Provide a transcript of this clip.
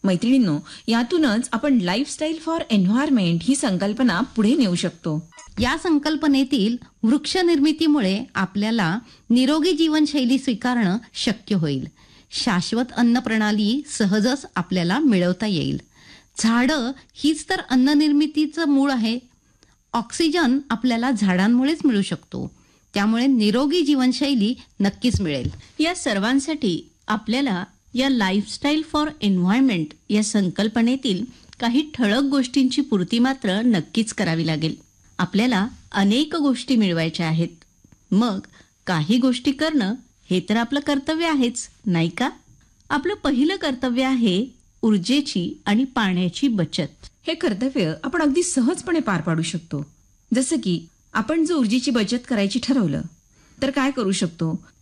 मैत्रिणींनो, यातूनच आपण लाईफस्टाईल फॉर एन्व्हायरमेंट ही संकल्पना पुढे नेऊ शकतो. या संकल्पनेतील वृक्ष निर्मितीमुळे आपल्याला निरोगी जीवनशैली स्वीकारणं शक्य होईल. शाश्वत अन्न प्रणाली सहजच आपल्याला मिळवता येईल. झाडं हीच तर अन्न निर्मितीचं मूळ आहे. ऑक्सिजन आपल्याला झाडांमुळेच मिळू शकतो. त्यामुळे निरोगी जीवनशैली नक्कीच मिळेल. या सर्वांसाठी आपल्याला या लाईफस्टाईल फॉर एन्व्हायरमेंट या संकल्पनेतील काही ठळक गोष्टींची पूर्ती मात्र नक्कीच करावी लागेल. आपल्याला अनेक गोष्टी मिळवायच्या आहेत. मग काही गोष्टी करणं हे तर आपलं कर्तव्य आहेच, नाही का? आपलं पहिलं कर्तव्य आहे ऊर्जेची आणि पाण्याची बचत. हे कर्तव्य आपण अगदी सहजपणे पार पाडू शकतो. जसं की आपण जर ऊर्जेची बचत करायची ठरवलं तर काय करू शकतो,